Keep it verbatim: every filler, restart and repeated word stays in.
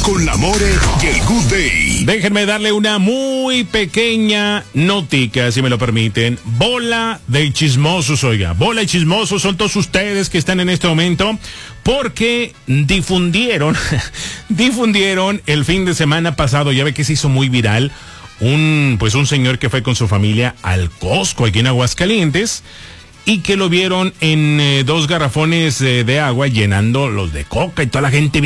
con la More y el Good Day. Déjenme darle una muy pequeña notica, si me lo permiten. Bola de chismosos, oiga. Bola de chismosos son todos ustedes que están en este momento, porque difundieron, difundieron el fin de semana pasado, ya ve que se hizo muy viral, un, pues un señor que fue con su familia al Costco aquí en Aguascalientes, y que lo vieron en eh, dos garrafones eh, de agua llenando los de coca, y toda la gente